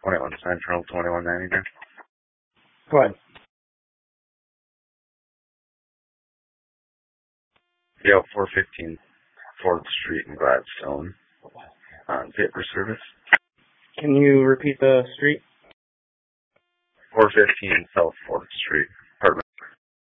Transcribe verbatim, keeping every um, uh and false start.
twenty-one Central, twenty-one ninety-nine. Go ahead. Yeah, four fifteen fourth Street in Gladstone. On paper service. Can you repeat the street? four fifteen South fourth Street.